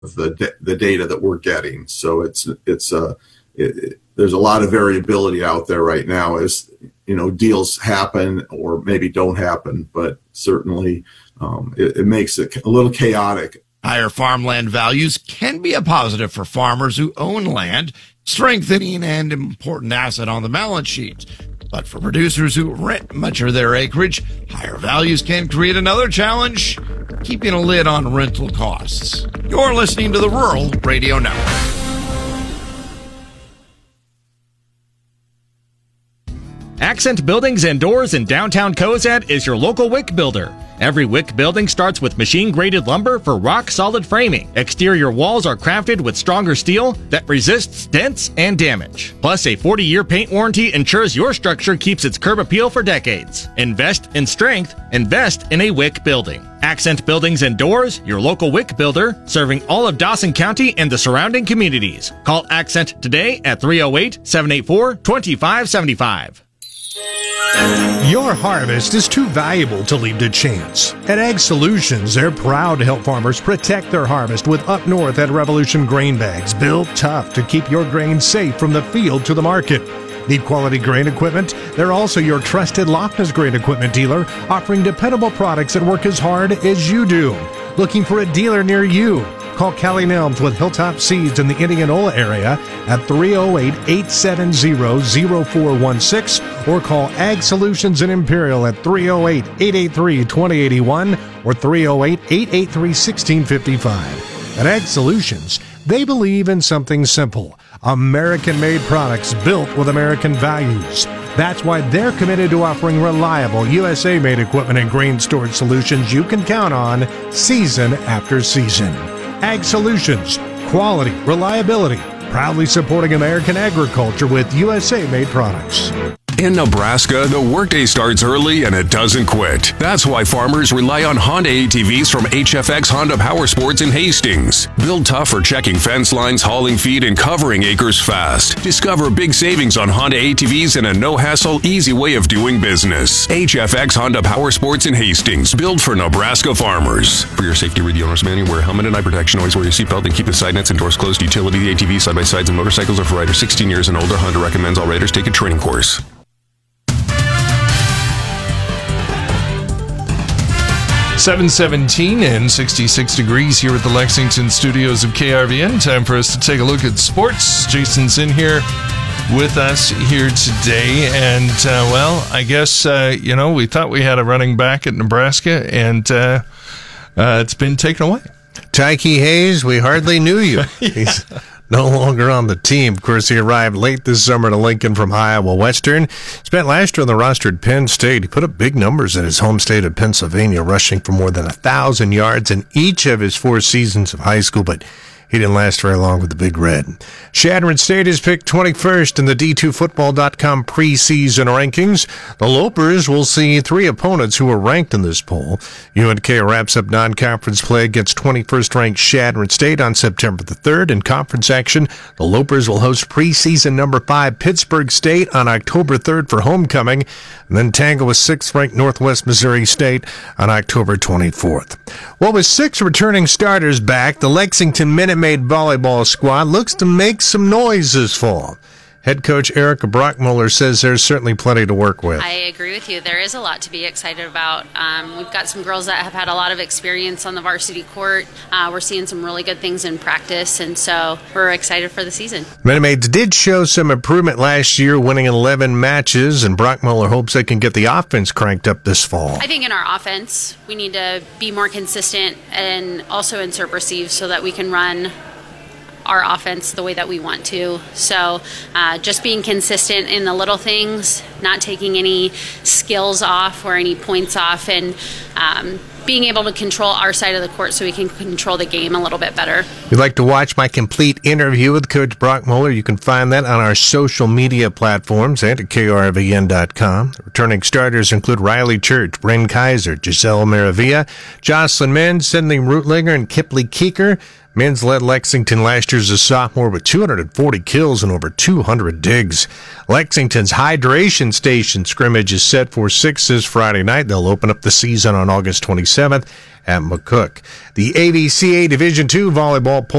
the data that we're getting. So there's a lot of variability out there right now as deals happen or maybe don't happen, but certainly it makes it a little chaotic. Higher farmland values can be a positive for farmers who own land, strengthening an important asset on the balance sheet. But for producers who rent much of their acreage, higher values can create another challenge, keeping a lid on rental costs. You're listening to the Rural Radio Network. Accent Buildings and Doors in downtown Cozad is your local WIC builder. Every WIC building starts with machine-graded lumber for rock-solid framing. Exterior walls are crafted with stronger steel that resists dents and damage. Plus, a 40-year paint warranty ensures your structure keeps its curb appeal for decades. Invest in strength. Invest in a WIC building. Accent Buildings and Doors, your local WIC builder, serving all of Dawson County and the surrounding communities. Call Accent today at 308-784-2575. Your harvest is too valuable to leave to chance. At Ag Solutions, they're proud to help farmers protect their harvest with Up North at Revolution grain bags, built tough to keep your grain safe from the field to the market. Need quality grain equipment? They're also your trusted Lochner's grain equipment dealer, offering dependable products that work as hard as you do. Looking for a dealer near you? Call Callie Nelms with Hilltop Seeds in the Indianola area at 308-870-0416 or call Ag Solutions in Imperial at 308-883-2081 or 308-883-1655. At Ag Solutions, they believe in something simple: American-made products built with American values. That's why they're committed to offering reliable USA-made equipment and grain storage solutions you can count on season after season. Ag Solutions, quality, reliability, proudly supporting American agriculture with USA-made products. In Nebraska, the workday starts early and it doesn't quit. That's why farmers rely on Honda ATVs from HFX Honda Power Sports in Hastings. Built tough for checking fence lines, hauling feed, and covering acres fast. Discover big savings on Honda ATVs and a no-hassle, easy way of doing business. HFX Honda Power Sports in Hastings, built for Nebraska farmers. For your safety, read the owner's manual. Wear a helmet and eye protection. Always wear your seatbelt and keep the side nets and doors closed. Utility ATVs, side-by-sides, and motorcycles are for riders 16 years and older. Honda recommends all riders take a training course. 7:17 and 66 degrees here at the Lexington studios of KRVN. Time for us to take a look at sports. Jason's in here with us here today. And, I guess, we thought we had a running back at Nebraska, and it's been taken away. Tyke Hayes, we hardly knew you. Yeah. He's no longer on the team. Of course, he arrived late this summer to Lincoln from Iowa Western. Spent last year on the roster at Penn State. He put up big numbers in his home state of Pennsylvania, rushing for more than 1,000 yards in each of his 4 seasons of high school, but he didn't last very long with the Big Red. Chadron State is picked 21st in the D2Football.com preseason rankings. The Lopers will see 3 opponents who are ranked in this poll. UNK wraps up non-conference play against 21st-ranked Chadron State on September the 3rd. In conference action, the Lopers will host preseason number 5 Pittsburgh State on October 3rd for homecoming, and then tangle with 6th-ranked Northwest Missouri State on October 24th. Well, with 6 returning starters back, the Lexington Minute Maid volleyball squad looks to make some noise this fall. Head coach Erica Brockmuller says there's certainly plenty to work with. I agree with you. There is a lot to be excited about. We've got some girls that have had a lot of experience on the varsity court. We're seeing some really good things in practice, and so we're excited for the season. Minute Maids did show some improvement last year, winning 11 matches, and Brockmuller hopes they can get the offense cranked up this fall. I think in our offense, we need to be more consistent and also in serve receive so that we can run our offense the way that we want to. So just being consistent in the little things, not taking any skills off or any points off, and being able to control our side of the court so we can control the game a little bit better. If you'd like to watch my complete interview with Coach Brockmuller, you can find that on our social media platforms and at KRVN.com. The returning starters include Riley Church, Bryn Kaiser, Giselle Maravilla, Jocelyn Menz, Sydney Rootlinger, and Kipley Keeker. Menz led Lexington last year as a sophomore with 240 kills and over 200 digs. Lexington's Hydration Station scrimmage is set for 6 this Friday night. They'll open up the season on August 27th. at McCook. The AVCA Division II volleyball